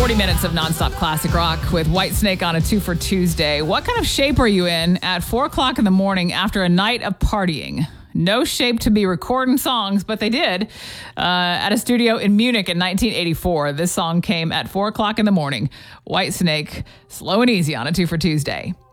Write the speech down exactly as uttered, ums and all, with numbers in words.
forty minutes of nonstop classic rock with Whitesnake on a two for Tuesday. What kind of shape are you in at four o'clock in the morning after a night of partying? No shape to be recording songs, but they did uh, at a studio in Munich in nineteen eighty-four. This song came at four o'clock in the morning. Whitesnake, Slow and Easy on a two for Tuesday.